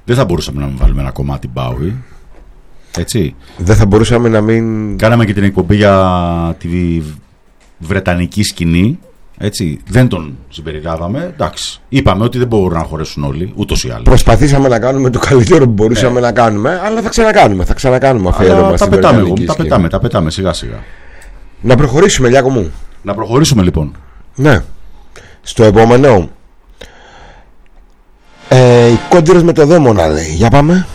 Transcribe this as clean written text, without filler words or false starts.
Δεν θα μπορούσαμε να μην βάλουμε ένα κομμάτι Bowie. Έτσι. Δεν θα μπορούσαμε να μην. Κάναμε και την εκπομπή για τη βρετανική σκηνή. Έτσι. Δεν τον συμπεριλάβαμε. Εντάξει. Είπαμε ότι δεν μπορούν να χωρέσουν όλοι, ούτως ή άλλως. Προσπαθήσαμε να κάνουμε το καλύτερο που μπορούσαμε να κάνουμε, αλλά θα ξανακάνουμε. Θα ξανακάνουμε αφιέρωμα στην βρετανική σκηνή. Τα πετάμε σιγά σιγά. Να προχωρήσουμε, Λιάκο μου. Να προχωρήσουμε λοιπόν. Ναι. Στο επόμενο. Οι Κόντιρες με το δαίμονα, λέει. Για πάμε.